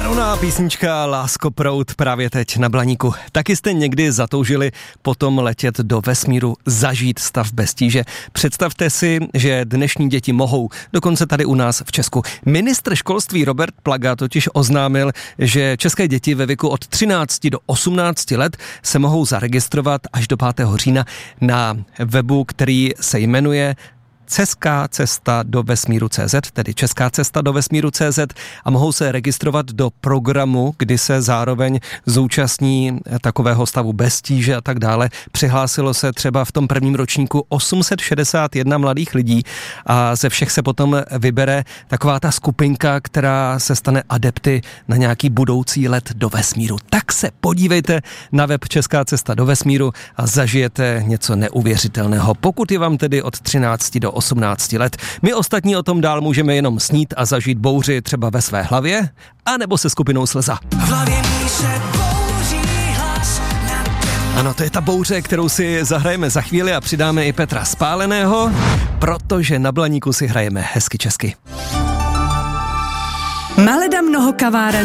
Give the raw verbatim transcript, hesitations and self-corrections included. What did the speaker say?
Madonna, písnička Lásko proud právě teď na Blaníku. Taky jste někdy zatoužili potom letět do vesmíru, zažít stav bez tíže. Představte si, že dnešní děti mohou, dokonce tady u nás v Česku. Ministr školství Robert Plaga totiž oznámil, že české děti ve věku od třinácti do osmnácti let se mohou zaregistrovat až do pátého října na webu, který se jmenuje Česká cesta do vesmíru tečka cé zet, tedy Česká cesta do vesmíru tečka cé zet, a mohou se registrovat do programu, kdy se zároveň zúčastní takového stavu bez tíže a tak dále. Přihlásilo se třeba v tom prvním ročníku osm set šedesát jedna mladých lidí a ze všech se potom vybere taková ta skupinka, která se stane adepty na nějaký budoucí let do vesmíru. Tak se podívejte na web Česká cesta do vesmíru a zažijete něco neuvěřitelného. Pokud je vám tedy od třinácti do osmnácti let. My ostatní o tom dál můžeme jenom snít a zažít bouři třeba ve své hlavě, anebo se skupinou Slza. V hlavě se bouří hlas. Ano, to je ta bouře, kterou si zahrajeme za chvíli a přidáme i Petra Spáleného, protože na Blaníku si hrajeme hezky česky. Maleda mnoho kaváren